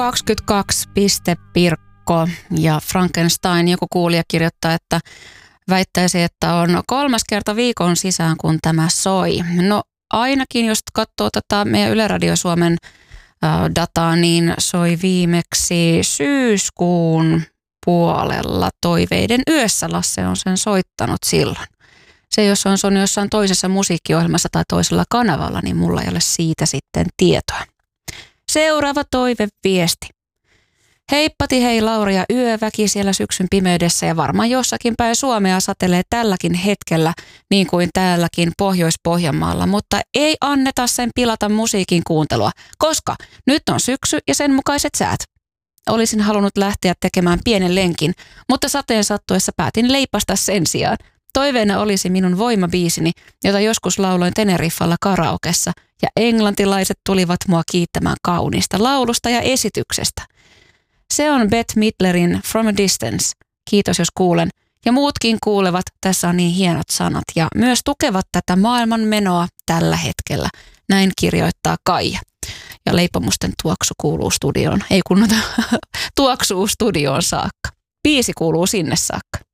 22. Pirkko ja Frankenstein. Joku kuulija kirjoittaa, että väittäisi, että on 3. kerta viikon sisään, kun tämä soi. No ainakin, jos katsoo tätä meidän Yle Radio Suomen dataa, niin soi viimeksi syyskuun puolella Toiveiden yössä. Lasse on sen soittanut silloin. Se, jos on sonut jossain toisessa musiikkiohjelmassa tai toisella kanavalla, niin mulla ei ole siitä sitten tietoa. Seuraava toiveviesti. Heippati hei Laura ja yöväki siellä syksyn pimeydessä ja varmaan jossakin päin Suomea satelee tälläkin hetkellä niin kuin täälläkin Pohjois-Pohjanmaalla, mutta ei anneta sen pilata musiikin kuuntelua, koska nyt on syksy ja sen mukaiset säät. Olisin halunnut lähteä tekemään pienen lenkin, mutta sateen sattuessa päätin leipasta sen sijaan. Toiveena olisi minun voimabiisini, jota joskus lauloin Teneriffalla karaokessa, ja englantilaiset tulivat mua kiittämään kauniista laulusta ja esityksestä. Se on Bette Midlerin From a Distance. Kiitos jos kuulen. Ja muutkin kuulevat, tässä on niin hienot sanat ja myös tukevat tätä maailman menoa tällä hetkellä. Näin kirjoittaa Kaija. Ja leipomusten tuoksu kuuluu studioon. Ei kun tuoksuu studioon saakka. Biisi kuuluu sinne saakka.